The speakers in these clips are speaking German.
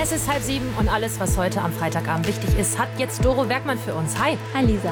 Es ist 6:30 und alles, was heute am Freitagabend wichtig ist, hat jetzt Doro Bergmann für uns. Hi. Hi Lisa.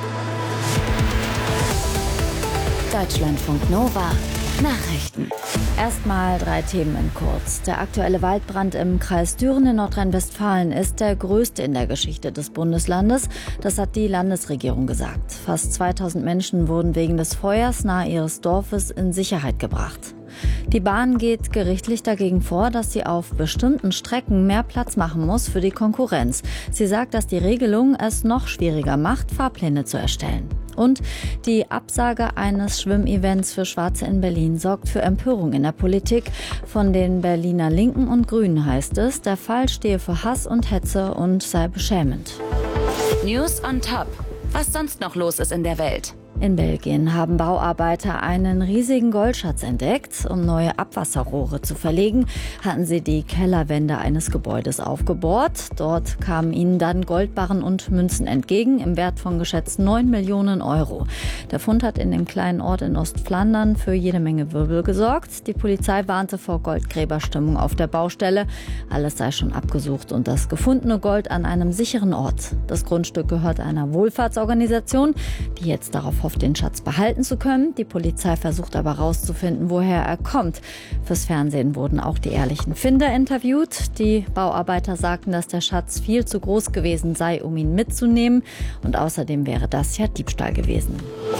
Deutschlandfunk Nova. Nachrichten. Erstmal 3 Themen in kurz. Der aktuelle Waldbrand im Kreis Düren in Nordrhein-Westfalen ist der größte in der Geschichte des Bundeslandes. Das hat die Landesregierung gesagt. Fast 2000 Menschen wurden wegen des Feuers nahe ihres Dorfes in Sicherheit gebracht. Die Bahn geht gerichtlich dagegen vor, dass sie auf bestimmten Strecken mehr Platz machen muss für die Konkurrenz. Sie sagt, dass die Regelung es noch schwieriger macht, Fahrpläne zu erstellen. Und die Absage eines Schwimmevents für Schwarze in Berlin sorgt für Empörung in der Politik. Von den Berliner Linken und Grünen heißt es, der Fall stehe für Hass und Hetze und sei beschämend. News on top. Was sonst noch los ist in der Welt? In Belgien haben Bauarbeiter einen riesigen Goldschatz entdeckt. Um neue Abwasserrohre zu verlegen, hatten sie die Kellerwände eines Gebäudes aufgebohrt. Dort kamen ihnen dann Goldbarren und Münzen entgegen, im Wert von geschätzt 9 Millionen Euro. Der Fund hat in dem kleinen Ort in Ostflandern für jede Menge Wirbel gesorgt. Die Polizei warnte vor Goldgräberstimmung auf der Baustelle. Alles sei schon abgesucht und das gefundene Gold an einem sicheren Ort. Das Grundstück gehört einer Wohlfahrtsorganisation, die jetzt darauf hofft, den Schatz behalten zu können. Die Polizei versucht aber herauszufinden, woher er kommt. Fürs Fernsehen wurden auch die ehrlichen Finder interviewt. Die Bauarbeiter sagten, dass der Schatz viel zu groß gewesen sei, um ihn mitzunehmen. Und außerdem wäre das ja Diebstahl gewesen.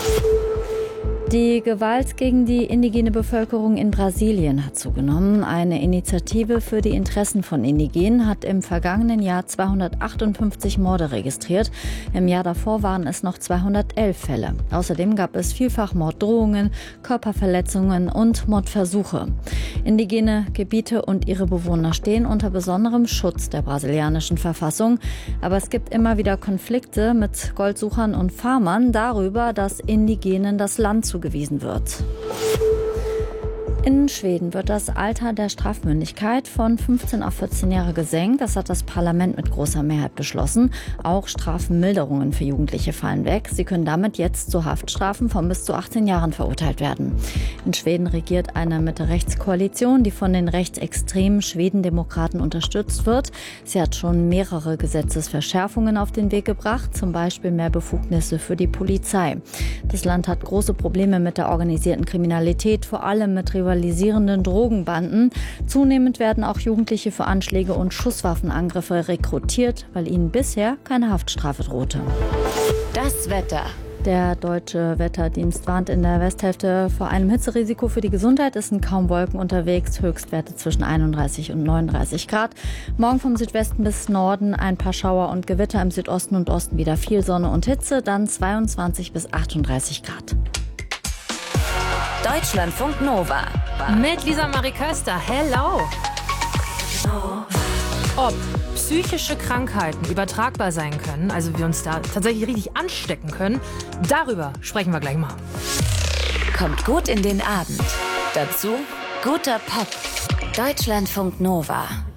Die Gewalt gegen die indigene Bevölkerung in Brasilien hat zugenommen. Eine Initiative für die Interessen von Indigenen hat im vergangenen Jahr 258 Morde registriert. Im Jahr davor waren es noch 211 Fälle. Außerdem gab es vielfach Morddrohungen, Körperverletzungen und Mordversuche. Indigene Gebiete und ihre Bewohner stehen unter besonderem Schutz der brasilianischen Verfassung. Aber es gibt immer wieder Konflikte mit Goldsuchern und Farmern darüber, dass Indigenen das Land zugewiesen wird. In Schweden wird das Alter der Strafmündigkeit von 15 auf 14 Jahre gesenkt. Das hat das Parlament mit großer Mehrheit beschlossen. Auch Strafmilderungen für Jugendliche fallen weg. Sie können damit jetzt zu Haftstrafen von bis zu 18 Jahren verurteilt werden. In Schweden regiert eine Mitte-Rechts-Koalition, die von den rechtsextremen Schwedendemokraten unterstützt wird. Sie hat schon mehrere Gesetzesverschärfungen auf den Weg gebracht, zum Beispiel mehr Befugnisse für die Polizei. Das Land hat große Probleme mit der organisierten Kriminalität, vor allem mit rivalisierenden Drogenbanden. Zunehmend werden auch Jugendliche für Anschläge und Schusswaffenangriffe rekrutiert, weil ihnen bisher keine Haftstrafe drohte. Das Wetter. Der Deutsche Wetterdienst warnt in der Westhälfte vor einem Hitzerisiko für die Gesundheit. Es sind kaum Wolken unterwegs, Höchstwerte zwischen 31 und 39 Grad. Morgen vom Südwesten bis Norden ein paar Schauer und Gewitter, im Südosten und Osten wieder viel Sonne und Hitze, dann 22 bis 38 Grad. Deutschlandfunk Nova. Mit Lisa Marie Köster. Hello. Ob psychische Krankheiten übertragbar sein können, also wir uns da tatsächlich richtig anstecken können, darüber sprechen wir gleich mal. Kommt gut in den Abend. Dazu guter Pop. Deutschlandfunk Nova.